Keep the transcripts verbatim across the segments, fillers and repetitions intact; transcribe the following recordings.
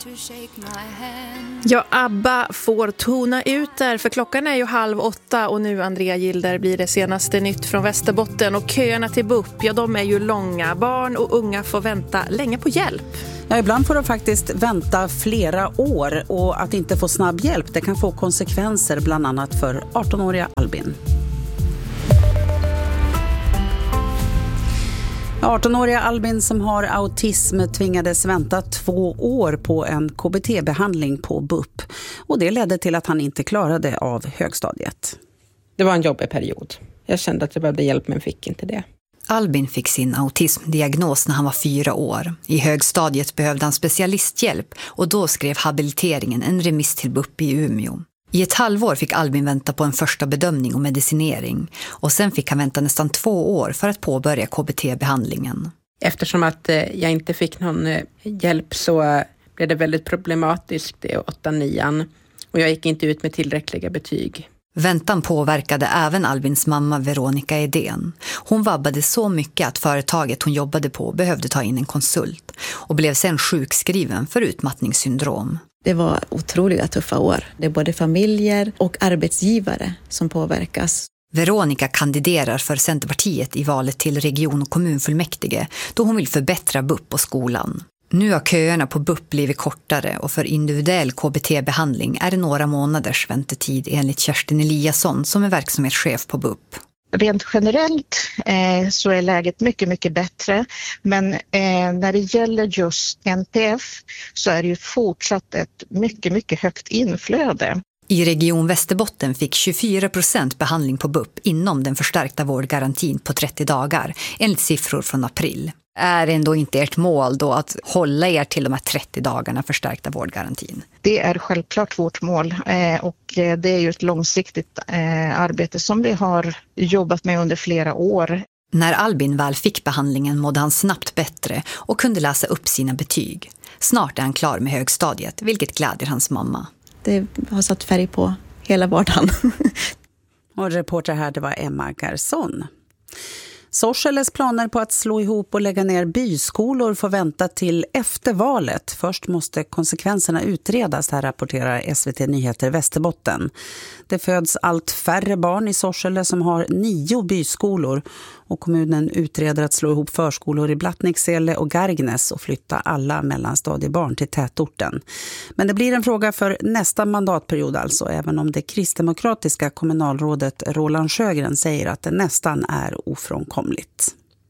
Ja, ABBA får tona ut där, för klockan är ju halv åtta och nu, Andrea Gilder, blir det senaste nytt från Västerbotten. Och köerna till B U P, ja, de är ju långa. Barn och unga får vänta länge på hjälp. Ja, ibland får de faktiskt vänta flera år, och att inte få snabb hjälp, det kan få konsekvenser bland annat för arton-åriga Albin. arton-åriga Albin som har autism tvingades vänta två år på en K B T-behandling på B U P. Och det ledde till att han inte klarade av högstadiet. Det var en jobbig period. Jag kände att jag behövde hjälp, men fick inte det. Albin fick sin autismdiagnos när han var fyra år. I högstadiet behövde han specialisthjälp och då skrev habiliteringen en remiss till B U P i Umeå. I ett halvår fick Albin vänta på en första bedömning och medicinering, och sen fick han vänta nästan två år för att påbörja K B T-behandlingen. Eftersom att jag inte fick någon hjälp så blev det väldigt problematiskt i åtta nian, och jag gick inte ut med tillräckliga betyg. Väntan påverkade även Albins mamma Veronica Edén. Hon vabbade så mycket att företaget hon jobbade på behövde ta in en konsult och blev sen sjukskriven för utmattningssyndrom. Det var otroliga tuffa år. Det är både familjer och arbetsgivare som påverkas. Veronica kandiderar för Centerpartiet i valet till region- och kommunfullmäktige då hon vill förbättra B U P och skolan. Nu har köerna på B U P blivit kortare, och för individuell K B T-behandling är det några månaders väntetid enligt Kerstin Eliasson som är verksamhetschef på B U P. Rent generellt eh, så är läget mycket, mycket bättre. Men eh, när det gäller just N P F så är det ju fortsatt ett mycket, mycket högt inflöde. I Region Västerbotten fick tjugofyra procent behandling på B U P inom den förstärkta vårdgarantin på trettio dagar, enligt siffror från april. Är ändå inte ert mål då att hålla er till de här trettio dagarna förstärkta vårdgarantin? Det är självklart vårt mål, eh, och det är ju ett långsiktigt eh, arbete som vi har jobbat med under flera år. När Albin väl fick behandlingen mådde han snabbt bättre och kunde läsa upp sina betyg. Snart är han klar med högstadiet, vilket glädjer hans mamma. Det har satt färg på hela vardagen. Och reporter här, det var Emma Garson. Sorseles planer på att slå ihop och lägga ner byskolor får vänta till efter valet. Först måste konsekvenserna utredas, här rapporterar S V T Nyheter Västerbotten. Det föds allt färre barn i Sorsele som har nio byskolor, och kommunen utreder att slå ihop förskolor i Blattnicksele och Gargnes och flytta alla mellanstadiebarn till tätorten. Men det blir en fråga för nästa mandatperiod alltså, även om det kristdemokratiska kommunalrådet Roland Sjögren säger att det nästan är ofrånkomligt.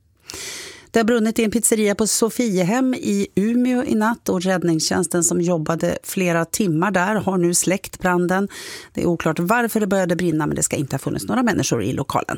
Det har brunnit i en pizzeria på Sofiehem i Umeå i natt, och räddningstjänsten som jobbade flera timmar där har nu släckt branden. Det är oklart varför det började brinna, men det ska inte ha funnits några människor i lokalen.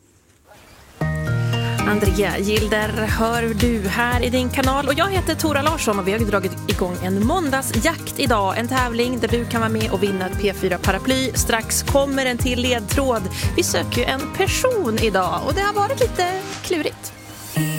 Andrea Gilder hör du här i din kanal, och jag heter Tora Larsson, och vi har dragit igång en måndagsjakt idag. En tävling där du kan vara med och vinna ett P fyra-paraply. Strax kommer en till ledtråd. Vi söker ju en person idag, och det har varit lite klurigt.